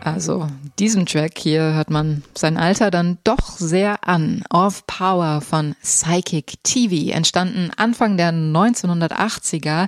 Also diesem Track hier hört man sein Alter dann doch sehr an. Off Power von Psychic TV, entstanden Anfang der 1980er.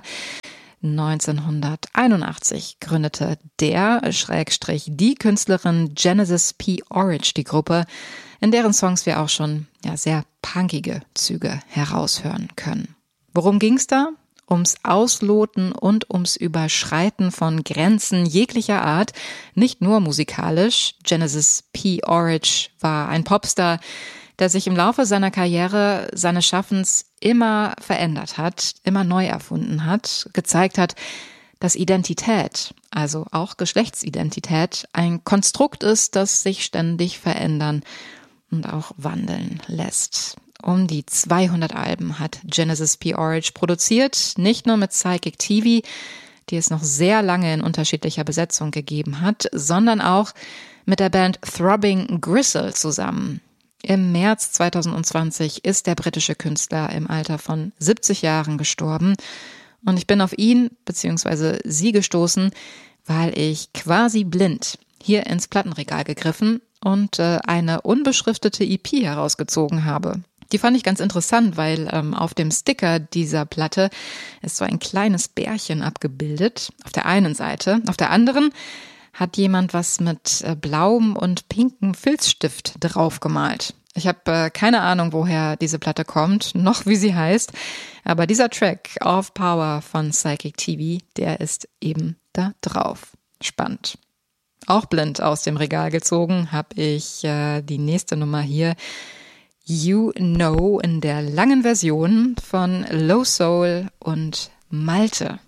1981 gründete die Künstlerin Genesis P. Orridge die Gruppe, in deren Songs wir auch schon sehr punkige Züge heraushören können. Worum ging's da? Ums Ausloten und ums Überschreiten von Grenzen jeglicher Art, nicht nur musikalisch. Genesis P. Orridge war ein Popstar, der sich im Laufe seiner Karriere seines Schaffens immer verändert hat, immer neu erfunden hat, gezeigt hat, dass Identität, also auch Geschlechtsidentität, ein Konstrukt ist, das sich ständig verändern und auch wandeln lässt. Um die 200 Alben hat Genesis P. Orridge produziert, nicht nur mit Psychic TV, die es noch sehr lange in unterschiedlicher Besetzung gegeben hat, sondern auch mit der Band Throbbing Gristle zusammen. Im März 2020 ist der britische Künstler im Alter von 70 Jahren gestorben und ich bin auf ihn bzw. sie gestoßen, weil ich quasi blind hier ins Plattenregal gegriffen und eine unbeschriftete EP herausgezogen habe. Die fand ich ganz interessant, weil auf dem Sticker dieser Platte ist so ein kleines Bärchen abgebildet, auf der einen Seite. Auf der anderen hat jemand was mit blauem und pinkem Filzstift drauf gemalt. Ich habe keine Ahnung, woher diese Platte kommt, noch wie sie heißt, aber dieser Track Off Power von Psychic TV, der ist eben da drauf. Spannend. Auch blind aus dem Regal gezogen habe ich die nächste Nummer hier, You Know, in der langen Version von Low Soul und Malte.